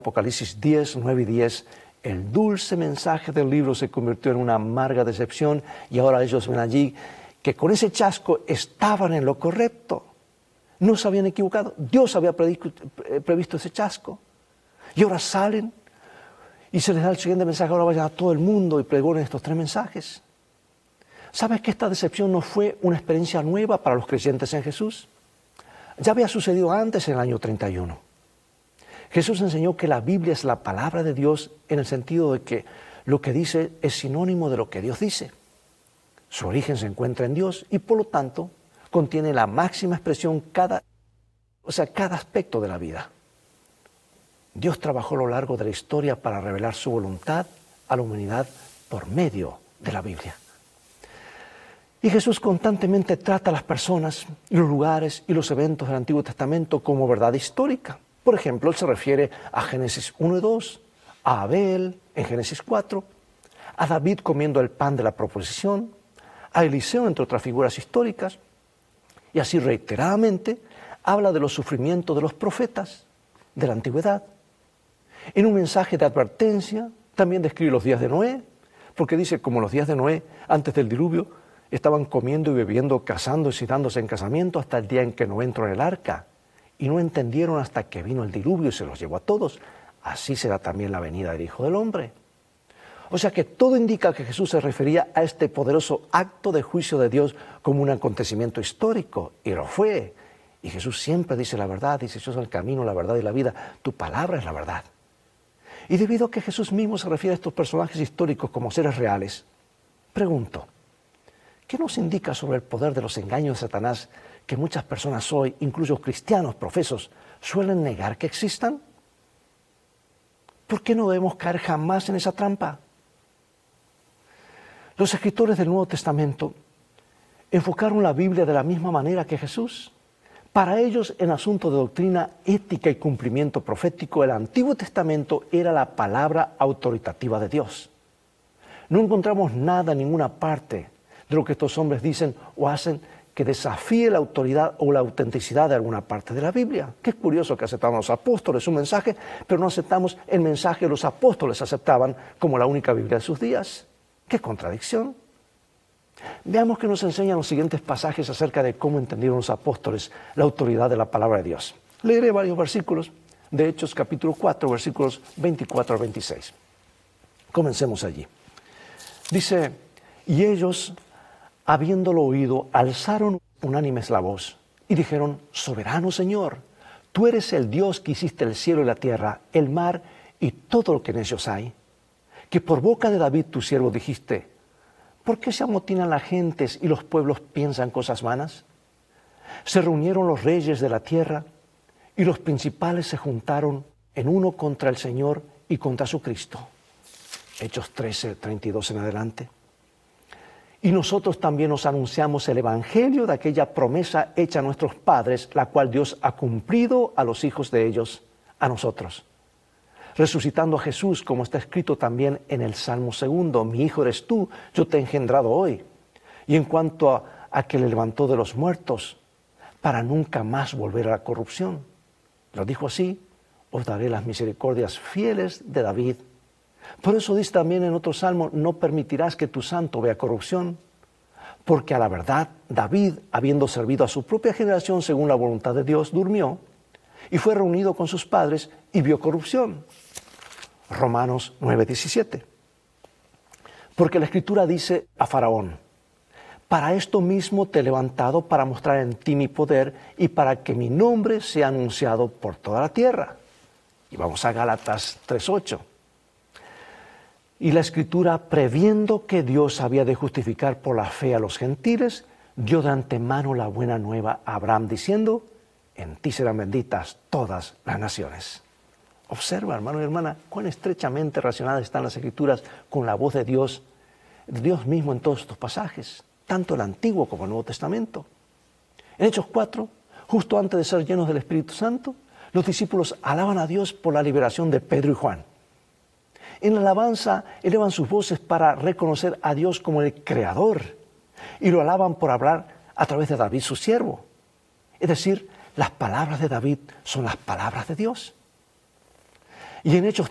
Apocalipsis 10, 9 y 10, el dulce mensaje del libro se convirtió en una amarga decepción y ahora ellos ven allí que con ese chasco estaban en lo correcto. No se habían equivocado. Dios había previsto ese chasco. Y ahora salen y se les da el siguiente mensaje, ahora vayan a todo el mundo y pregonen estos 3 mensajes. ¿Sabes que esta decepción no fue una experiencia nueva para los creyentes en Jesús? Ya había sucedido antes en el año 31. Jesús enseñó que la Biblia es la palabra de Dios en el sentido de que lo que dice es sinónimo de lo que Dios dice. Su origen se encuentra en Dios y por lo tanto contiene la máxima expresión cada aspecto de la vida. Dios trabajó a lo largo de la historia para revelar su voluntad a la humanidad por medio de la Biblia. Y Jesús constantemente trata a las personas, los lugares y los eventos del Antiguo Testamento como verdad histórica. Por ejemplo, él se refiere a Génesis 1 y 2, a Abel en Génesis 4, a David comiendo el pan de la proposición, a Eliseo, entre otras figuras históricas, y así reiteradamente habla de los sufrimientos de los profetas de la antigüedad. En un mensaje de advertencia también describe los días de Noé, porque dice, como los días de Noé, antes del diluvio, estaban comiendo y bebiendo, casándose y dándose en casamiento hasta el día en que Noé entró en el arca. Y no entendieron hasta que vino el diluvio y se los llevó a todos. Así será también la venida del Hijo del Hombre. O sea que todo indica que Jesús se refería a este poderoso acto de juicio de Dios como un acontecimiento histórico. Y lo fue. Y Jesús siempre dice la verdad, dice, yo soy el camino, la verdad y la vida. Tu palabra es la verdad. Y debido a que Jesús mismo se refiere a estos personajes históricos como seres reales, pregunto, ¿qué nos indica sobre el poder de los engaños de Satanás que muchas personas hoy, incluso cristianos profesos, suelen negar que existan? ¿Por qué no debemos caer jamás en esa trampa? Los escritores del Nuevo Testamento enfocaron la Biblia de la misma manera que Jesús. Para ellos, en asunto de doctrina, ética y cumplimiento profético, el Antiguo Testamento era la palabra autoritativa de Dios. No encontramos nada en ninguna parte de lo que estos hombres dicen o hacen que desafíe la autoridad o la autenticidad de alguna parte de la Biblia. Qué curioso que aceptamos los apóstoles su mensaje, pero no aceptamos el mensaje que los apóstoles aceptaban como la única Biblia de sus días. ¡Qué contradicción! Veamos que nos enseñan los siguientes pasajes acerca de cómo entendieron los apóstoles la autoridad de la palabra de Dios. Leeré varios versículos de Hechos capítulo 4, versículos 24 al 26. Comencemos allí. Dice, y ellos, habiéndolo oído, alzaron unánimes la voz y dijeron, soberano Señor, tú eres el Dios que hiciste el cielo y la tierra, el mar y todo lo que en ellos hay, que por boca de David tu siervo dijiste, ¿por qué se amotinan las gentes y los pueblos piensan cosas vanas? Se reunieron los reyes de la tierra y los principales se juntaron en uno contra el Señor y contra su Cristo. Hechos 13, 32 en adelante. Y nosotros también os anunciamos el evangelio de aquella promesa hecha a nuestros padres, la cual Dios ha cumplido a los hijos de ellos, a nosotros. Resucitando a Jesús, como está escrito también en el Salmo 2, mi hijo eres tú, yo te he engendrado hoy. Y en cuanto a que le levantó de los muertos, para nunca más volver a la corrupción. Lo dijo así, os daré las misericordias fieles de David. Por eso dice también en otro salmo, no permitirás que tu santo vea corrupción, porque a la verdad David, habiendo servido a su propia generación según la voluntad de Dios, durmió y fue reunido con sus padres y vio corrupción. Romanos 9:17. Porque la Escritura dice a Faraón, para esto mismo te he levantado para mostrar en ti mi poder y para que mi nombre sea anunciado por toda la tierra. Y vamos a Gálatas 3:8. Y la Escritura, previendo que Dios había de justificar por la fe a los gentiles, dio de antemano la buena nueva a Abraham, diciendo, en ti serán benditas todas las naciones. Observa, hermano y hermana, cuán estrechamente relacionadas están las Escrituras con la voz de Dios mismo en todos estos pasajes, tanto el Antiguo como el Nuevo Testamento. En Hechos 4, justo antes de ser llenos del Espíritu Santo, los discípulos alaban a Dios por la liberación de Pedro y Juan. En la alabanza elevan sus voces para reconocer a Dios como el Creador y lo alaban por hablar a través de David, su siervo. Es decir, las palabras de David son las palabras de Dios. Y en Hechos